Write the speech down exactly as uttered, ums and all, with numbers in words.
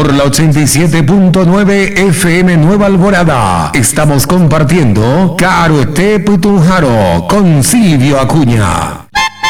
por la ochenta y siete punto nueve F M Nueva Alborada. Estamos compartiendo Caruete Putunjaro con Silvio Acuña.